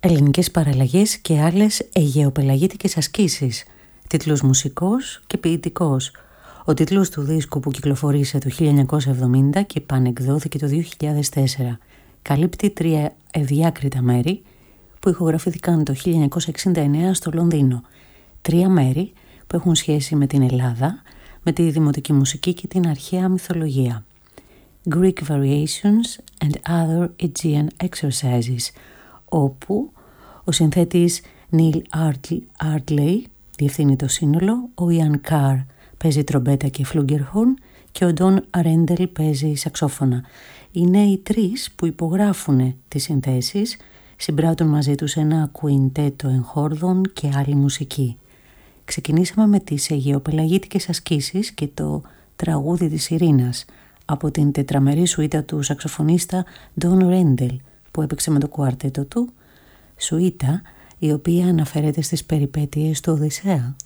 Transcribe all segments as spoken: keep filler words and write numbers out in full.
ελληνικές παραλλαγές και άλλες αιγαιοπελαγίτικες ασκήσεις, τίτλος μουσικός και ποιητικός. Ο τίτλος του δίσκου που κυκλοφορήσε το χίλια εννιακόσια εβδομήντα και πανεκδόθηκε το δύο χιλιάδες τέσσερα καλύπτει τρία ευδιάκριτα μέρη που ηχογραφήθηκαν το χίλια εννιακόσια εξήντα εννέα στο Λονδίνο. Τρία μέρη που έχουν σχέση με την Ελλάδα, με τη δημοτική μουσική και την αρχαία μυθολογία. Greek Variations and Other Aegean Exercises, όπου ο συνθέτης Neil Ardley διευθύνει το σύνολο, ο Ian Carr παίζει τρομπέτα και φλούγκερχορν και ο Don Arendel παίζει σαξόφωνα. Είναι οι τρεις που υπογράφουν τις συνθέσεις, συμπράττουν μαζί τους ένα κουιντέτο εγχόρδων και άλλη μουσική. Ξεκινήσαμε με τις αιγαιοπελαγίτικες ασκήσεις και το τραγούδι της Ειρήνας από την τετραμερή σουίτα του σαξοφωνίστα Don Arendel που έπαιξε με το κουαρτέτο του, σουίτα η οποία αναφέρεται στις περιπέτειες του Οδυσσέα.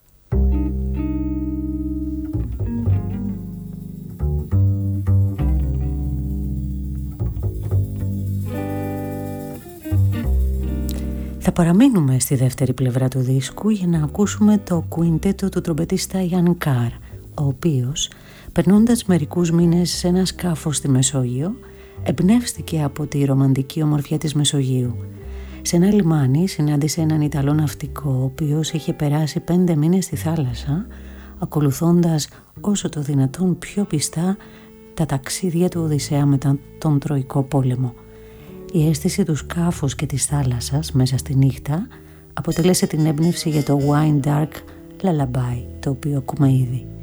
Θα παραμείνουμε στη δεύτερη πλευρά του δίσκου για να ακούσουμε το κουιντέτο του τρομπετίστα Ian Carr, ο οποίος, περνώντας μερικούς μήνες σε ένα σκάφος στη Μεσόγειο, εμπνεύστηκε από τη ρομαντική ομορφιά της Μεσογείου. Σε ένα λιμάνι συνάντησε έναν Ιταλό ναυτικό, ο οποίος είχε περάσει πέντε μήνες στη θάλασσα, ακολουθώντας όσο το δυνατόν πιο πιστά τα ταξίδια του Οδυσσέα μετά τον Τροϊκό πόλεμο. Η αίσθηση του σκάφους και της θάλασσας μέσα στη νύχτα αποτέλεσε την έμπνευση για το Wine Dark Lullaby, το οποίο ακούμε ήδη.